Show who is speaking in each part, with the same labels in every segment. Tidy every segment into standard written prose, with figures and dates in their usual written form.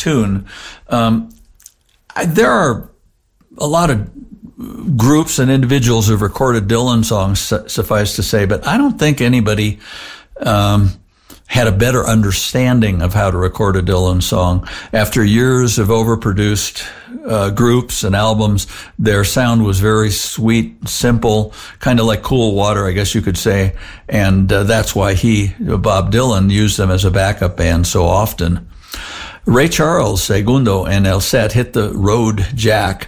Speaker 1: tune. There are a lot of groups and individuals who've recorded Dylan songs, suffice to say, but I don't think anybody had a better understanding of how to record a Dylan song. After years of overproduced groups and albums, their sound was very sweet, simple, kind of like Cool Water, I guess you could say, and that's why Bob Dylan, used them as a backup band so often. Ray Charles, segundo en el set, hit the road jack.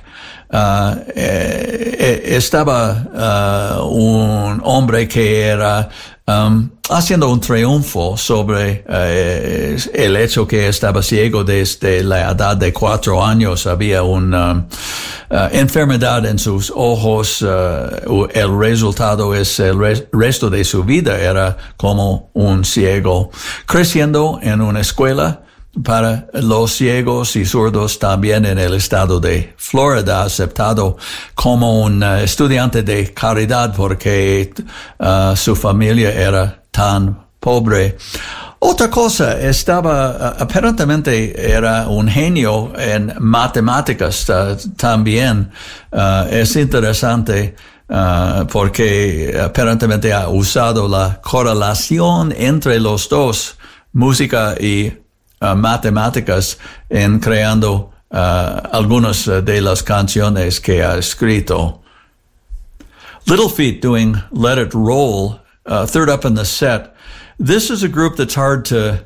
Speaker 1: Estaba un hombre que era haciendo un triunfo sobre el hecho que estaba ciego desde la edad de 4 años. Había una enfermedad en sus ojos. El resultado es el resto de su vida era como un ciego. Creciendo en una escuela para los ciegos y sordos también en el estado de Florida, aceptado como un estudiante de caridad porque su familia era tan pobre. Otra cosa, aparentemente era un genio en matemáticas también. Es interesante porque aparentemente ha usado la correlación entre los dos, música y matemáticas, en creando algunas de las canciones que ha escrito. Little Feat doing Let It Roll, third up in the set. This is a group that's hard to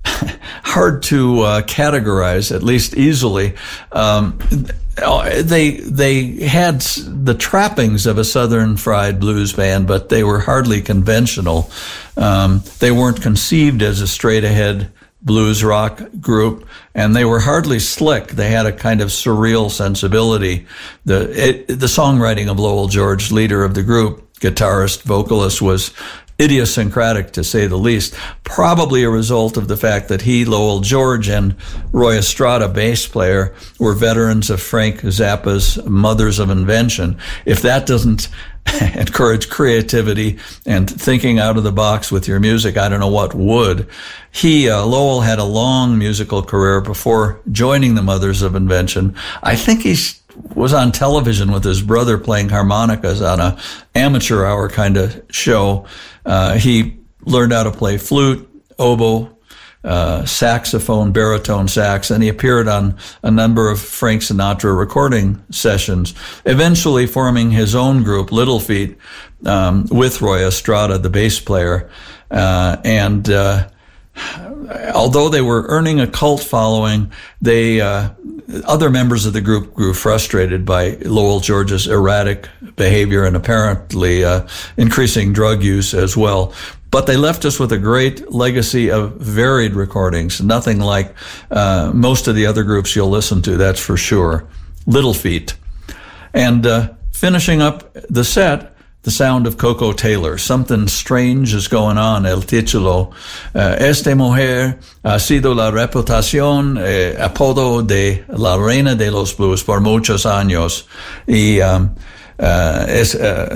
Speaker 1: categorize, at least easily. They had the trappings of a Southern fried blues band, but they were hardly conventional. They weren't conceived as a straight-ahead blues rock group, and they were hardly slick. They had a kind of surreal sensibility. The songwriting of Lowell George, leader of the group, guitarist, vocalist, was idiosyncratic, to say the least, probably a result of the fact that Lowell George, and Roy Estrada, bass player, were veterans of Frank Zappa's Mothers of Invention. If that doesn't encourage creativity and thinking out of the box with your music, I don't know what would. Lowell had a long musical career before joining the Mothers of Invention. I think he was on television with his brother playing harmonicas on a amateur hour kind of show. He learned how to play flute, oboe, saxophone, baritone sax, and he appeared on a number of Frank Sinatra recording sessions, eventually forming his own group, Little Feat, with Roy Estrada, the bass player. Although they were earning a cult following, other members of the group grew frustrated by Lowell George's erratic behavior and apparently increasing drug use as well. But they left us with a great legacy of varied recordings, nothing like most of the other groups you'll listen to, that's for sure. Little Feat. And finishing up the set, the sound of Coco Taylor. Something strange is going on, el título. Esta mujer ha sido la reputación, apodo de la reina de los blues por muchos años. Y es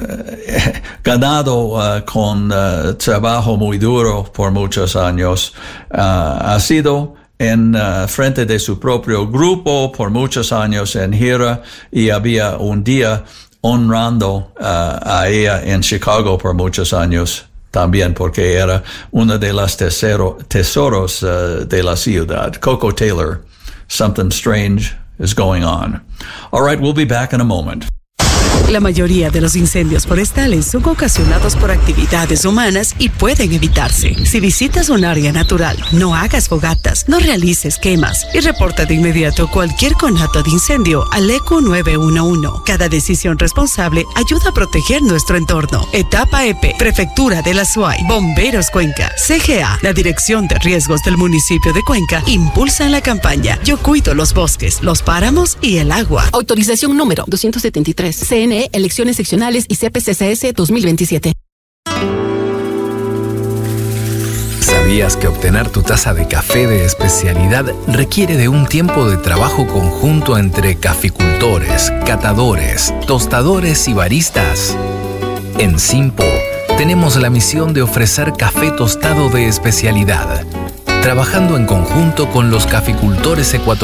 Speaker 1: ganado con trabajo muy duro por muchos años. Ha sido en frente de su propio grupo por muchos años en gira, y había un día honrando a ella en Chicago por muchos años también, porque era una de las tesoros de la ciudad. Coco Taylor, Something Strange is Going On. All right, we'll be back in a moment.
Speaker 2: La mayoría de los incendios forestales son ocasionados por actividades humanas y pueden evitarse. Si visitas un área natural, no hagas fogatas, no realices quemas y reporta de inmediato cualquier conato de incendio al ECU 911. Cada decisión responsable ayuda a proteger nuestro entorno. Etapa EP, Prefectura de la SUAY, Bomberos Cuenca, CGA, la Dirección de Riesgos del municipio de Cuenca, impulsan la campaña Yo cuido los bosques, los páramos y el agua.
Speaker 3: Autorización número 273. CNE, Elecciones Seccionales y CPCCS 2027.
Speaker 4: ¿Sabías que obtener tu taza de café de especialidad requiere de un tiempo de trabajo conjunto entre caficultores, catadores, tostadores y baristas? En Simpo tenemos la misión de ofrecer café tostado de especialidad, trabajando en conjunto con los caficultores ecuatorianos